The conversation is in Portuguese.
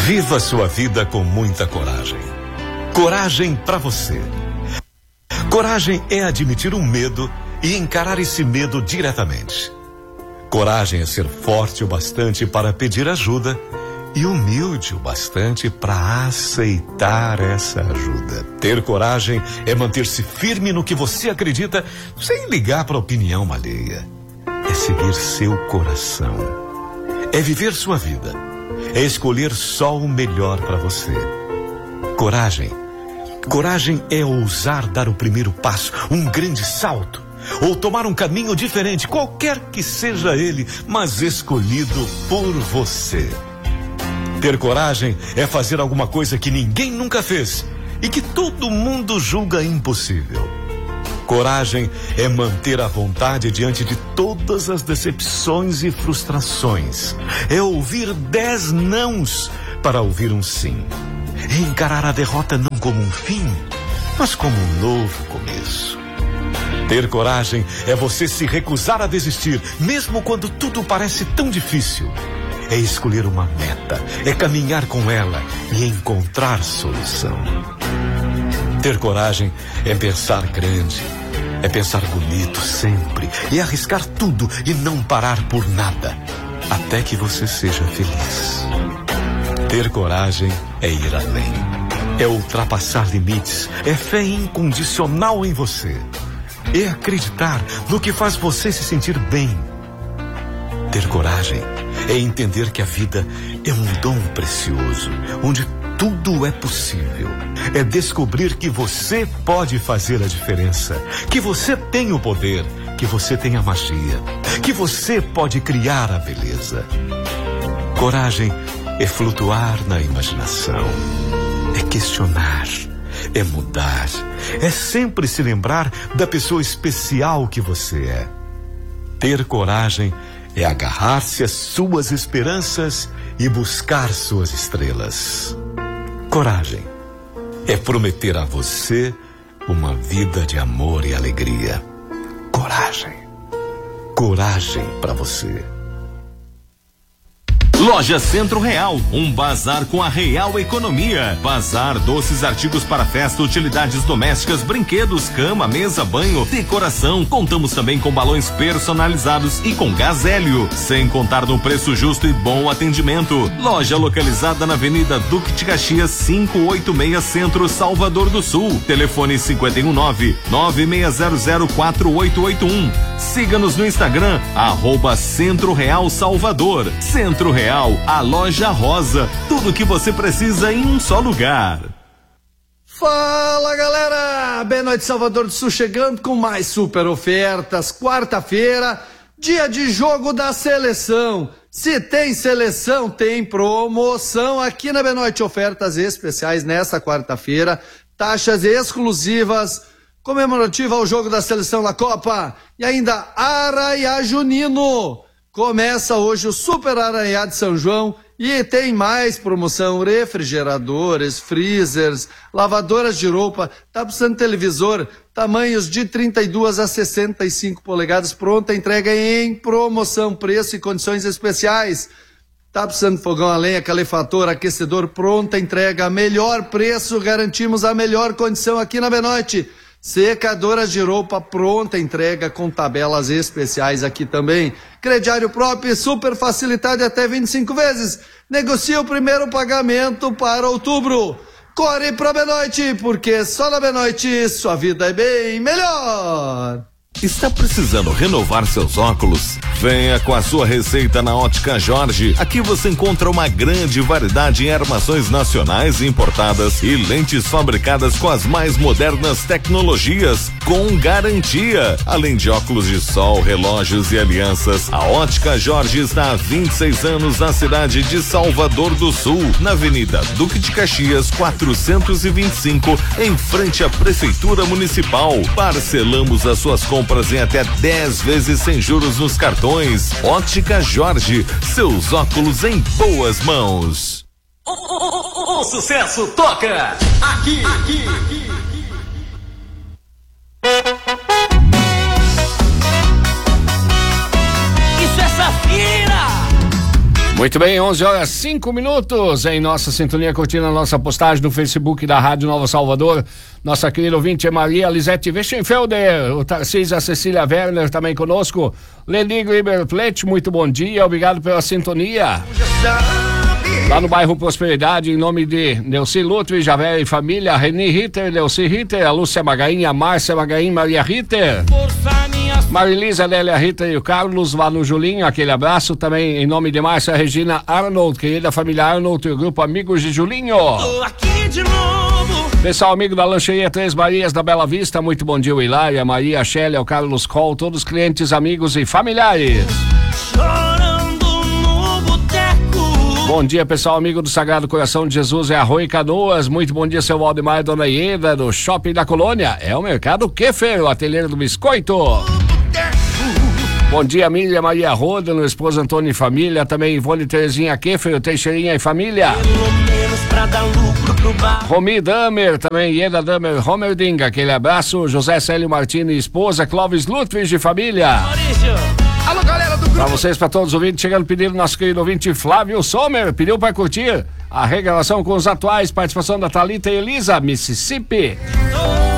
Viva sua vida com muita coragem. Coragem para você. Coragem é admitir um medo e encarar esse medo diretamente. Coragem é ser forte o bastante para pedir ajuda e humilde o bastante para aceitar essa ajuda. Ter coragem é manter-se firme no que você acredita sem ligar para a opinião alheia. É seguir seu coração. É viver sua vida. É escolher só o melhor para você. Coragem. Coragem é ousar dar o primeiro passo, um grande salto, ou tomar um caminho diferente, qualquer que seja ele, mas escolhido por você. Ter coragem é fazer alguma coisa que ninguém nunca fez e que todo mundo julga impossível. Coragem é manter a vontade diante de todas as decepções e frustrações. É ouvir 10 nãos para ouvir um sim. É encarar a derrota não como um fim, mas como um novo começo. Ter coragem é você se recusar a desistir, mesmo quando tudo parece tão difícil. É escolher uma meta, é caminhar com ela e encontrar solução. Ter coragem é pensar grande, é pensar bonito sempre, e arriscar tudo e não parar por nada, até que você seja feliz. Ter coragem é ir além, é ultrapassar limites, é fé incondicional em você, é acreditar no que faz você se sentir bem. Ter coragem é entender que a vida é um dom precioso, onde tudo é possível. É descobrir que você pode fazer a diferença, que você tem o poder, que você tem a magia, que você pode criar a beleza. Coragem é flutuar na imaginação, é questionar, é mudar, é sempre se lembrar da pessoa especial que você é. Ter coragem é agarrar-se às suas esperanças e buscar suas estrelas. Coragem é prometer a você uma vida de amor e alegria. Coragem. Coragem para você. Loja Centro Real, um bazar com a real economia. Bazar, doces, artigos para festa, utilidades domésticas, brinquedos, cama, mesa, banho, decoração. Contamos também com balões personalizados e com gás hélio, sem contar no preço justo e bom atendimento. Loja localizada na Avenida Duque de Caxias, 586 Centro, Salvador do Sul. Telefone 519-96004881. Siga-nos no Instagram, @Centro Real Salvador. Centro Real, a loja rosa, tudo que você precisa em um só lugar. Fala galera, Bem Noite Salvador do Sul chegando com mais super ofertas. Quarta-feira, dia de jogo da seleção. Se tem seleção, tem promoção aqui na Bem Noite. Ofertas especiais nesta quarta-feira, taxas exclusivas comemorativa ao jogo da seleção na Copa e ainda Arraiá Junino. Começa hoje o Super Arraiá de São João e tem mais promoção: refrigeradores, freezers, lavadoras de roupa. Tá precisando de televisor, tamanhos de 32 a 65 polegadas, pronta entrega em promoção, preço e condições especiais. Tá precisando de fogão a lenha, calefator, aquecedor, pronta entrega, melhor preço, garantimos a melhor condição aqui na Benoite. Secadoras de roupa, pronta entrega com tabelas especiais aqui também. Crediário próprio, super facilitado até 25 vezes. Negocia o primeiro pagamento para outubro. Corre pra Benoite, porque só na Benoite sua vida é bem melhor. Está precisando renovar seus óculos? Venha com a sua receita na Ótica Jorge. Aqui você encontra uma grande variedade em armações nacionais e importadas e lentes fabricadas com as mais modernas tecnologias, com garantia. Além de óculos de sol, relógios e alianças, a Ótica Jorge está há 26 anos na cidade de Salvador do Sul, na Avenida Duque de Caxias 425, em frente à Prefeitura Municipal. Parcelamos as suas compras em até 10 vezes sem juros nos cartões. Ótica Jorge, seus óculos em boas mãos. O sucesso toca aqui. Isso é Safira. Muito bem, 11h05 em nossa sintonia, curtindo a nossa postagem no Facebook da Rádio Nova Salvador. Nossa querida ouvinte é Maria Lisete Westenfelder, o Tarcísio, a Cecília Werner também conosco. Leni Griber-Plete, muito bom dia, obrigado pela sintonia. Lá no bairro Prosperidade, em nome de Neuci Lutri, Javé e família, Reni Ritter, Neuci Ritter, a Lúcia Magaim, a Márcia Magaim, Maria Ritter, Marilisa, Adélia Ritter e o Carlos, lá no Julinho, aquele abraço também em nome de Márcia Regina Arnold, querida família Arnold e o grupo Amigos de Julinho. Tô aqui de novo. Pessoal amigo da Lancheria Três Marias da Bela Vista, muito bom dia, o Hilária, Maria, a Shélia, o Carlos Col, todos os clientes, amigos e familiares. Bom dia, pessoal amigo do Sagrado Coração de Jesus, é Arroio Canoas. Muito bom dia, seu Valdemar e Dona Ieda, do Shopping da Colônia. É o Mercado Keffer, o ateliê do biscoito. Bom dia, Miriam Maria Roda, no esposo Antônio e família. Também Ivone Terezinha Keffer, Teixeirinha e família. Romi Damer, também Ieda Damer, Homerding, aquele abraço. José Célio Martini, esposa. Clóvis Ludwig e família. Alô, galera do grupo. Pra vocês, pra todos os ouvintes, chegando pedido nosso querido ouvinte Flávio Sommer, pediu pra curtir a regravação com os atuais, participação da Thalita e Elisa, Mississippi.